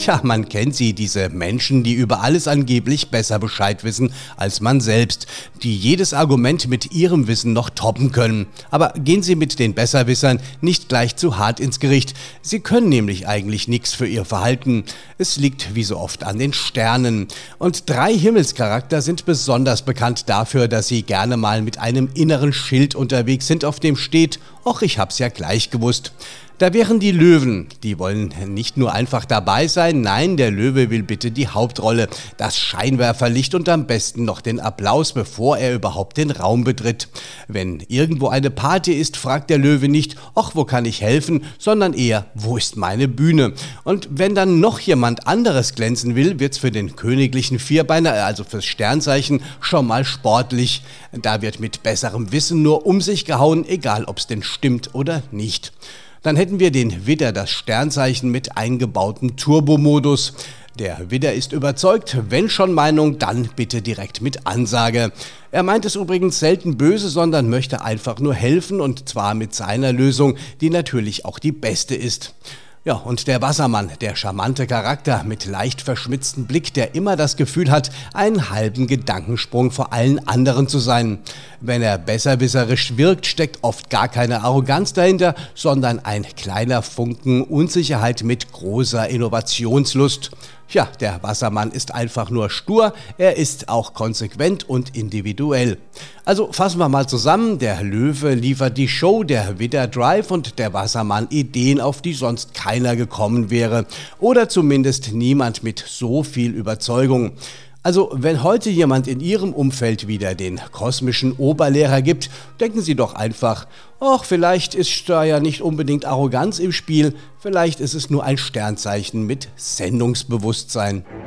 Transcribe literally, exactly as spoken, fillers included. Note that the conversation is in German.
Tja, man kennt sie, diese Menschen, die über alles angeblich besser Bescheid wissen als man selbst, die jedes Argument mit ihrem Wissen noch toppen können. Aber gehen Sie mit den Besserwissern nicht gleich zu hart ins Gericht. Sie können nämlich eigentlich nichts für ihr Verhalten. Es liegt wie so oft an den Sternen. Und drei Himmelscharakter sind besonders bekannt dafür, dass sie gerne mal mit einem inneren Schild unterwegs sind, auf dem steht: Och, ich hab's ja gleich gewusst. Da wären die Löwen. Die wollen nicht nur einfach dabei sein, nein, der Löwe will bitte die Hauptrolle, das Scheinwerferlicht und am besten noch den Applaus, bevor er überhaupt den Raum betritt. Wenn irgendwo eine Party ist, fragt der Löwe nicht: ach, wo kann ich helfen, sondern eher: wo ist meine Bühne? Und wenn dann noch jemand anderes glänzen will, wird's für den königlichen Vierbeiner, also fürs Sternzeichen, schon mal sportlich. Da wird mit besserem Wissen nur um sich gehauen, egal ob's denn stimmt oder nicht. Dann hätten wir den Widder, das Sternzeichen mit eingebautem Turbomodus. Der Widder ist überzeugt, wenn schon Meinung, dann bitte direkt mit Ansage. Er meint es übrigens selten böse, sondern möchte einfach nur helfen, und zwar mit seiner Lösung, die natürlich auch die beste ist. Ja, und der Wassermann, der charmante Charakter mit leicht verschmitztem Blick, der immer das Gefühl hat, einen halben Gedankensprung vor allen anderen zu sein. Wenn er besserwisserisch wirkt, steckt oft gar keine Arroganz dahinter, sondern ein kleiner Funken Unsicherheit mit großer Innovationslust. Ja, der Wassermann ist einfach nur stur, er ist auch konsequent und individuell. Also fassen wir mal zusammen: der Löwe liefert die Show, der Widder Drive und der Wassermann Ideen, auf die sonst keiner gekommen wäre. Oder zumindest niemand mit so viel Überzeugung. Also, wenn heute jemand in Ihrem Umfeld wieder den kosmischen Oberlehrer gibt, denken Sie doch einfach: ach, vielleicht ist da ja nicht unbedingt Arroganz im Spiel, vielleicht ist es nur ein Sternzeichen mit Sendungsbewusstsein.